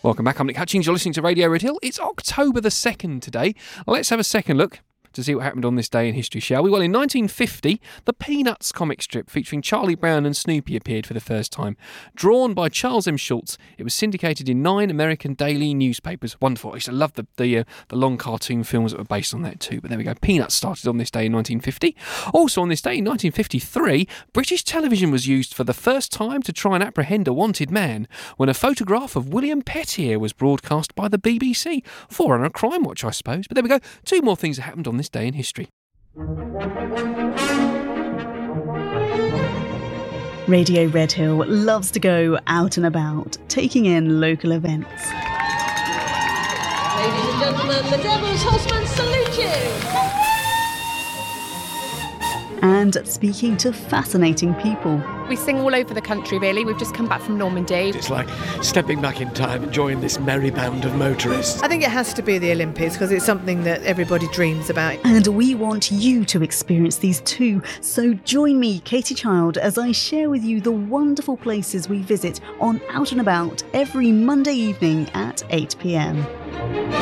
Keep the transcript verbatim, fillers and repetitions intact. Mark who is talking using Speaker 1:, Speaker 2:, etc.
Speaker 1: Welcome back. I'm Nick Hutchings. You're listening to Radio Red Hill. It's October the second today. Let's have a second look to see what happened on this day in history, shall we? Well, in nineteen fifty, the Peanuts comic strip featuring Charlie Brown and Snoopy appeared for the first time. Drawn by Charles M. Schulz, it was syndicated in nine American daily newspapers. Wonderful. I used to love the the, uh, the long cartoon films that were based on that too. But there we go. Peanuts started on this day in nineteen fifty. Also on this day in nineteen fifty-three, British television was used for the first time to try and apprehend a wanted man when a photograph of William Pettier was broadcast by the B B C. Forerunner of Crime Watch, I suppose. But there we go. Two more things that happened on this day in history.
Speaker 2: Radio Red Hill loves to go out and about, taking in local events.
Speaker 3: Ladies and gentlemen, the Devil's Husband salute you!
Speaker 2: And speaking to fascinating people.
Speaker 4: We sing all over the country, really. We've just come back from Normandy.
Speaker 5: It's like stepping back in time and joining this merry band of motorists.
Speaker 6: I think it has to be the Olympics because it's something that everybody dreams about.
Speaker 2: And we want you to experience these too. So join me, Katie Child, as I share with you the wonderful places we visit on Out and About every Monday evening at eight p m.